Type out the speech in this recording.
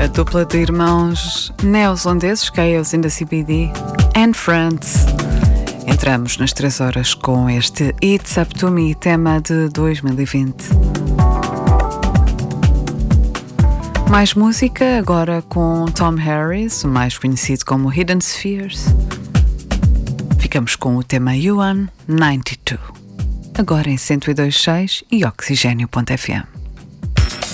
A dupla de irmãos neozelandeses, Chaos in the CBD and Friends. Entramos nas 3 horas com este It's Up To Me, tema de 2020. Mais música agora com Tom Harris, mais conhecido como Hidden Spheres. Ficamos com o tema Yuan 92. Agora em 102.6 e Oxigênio.fm.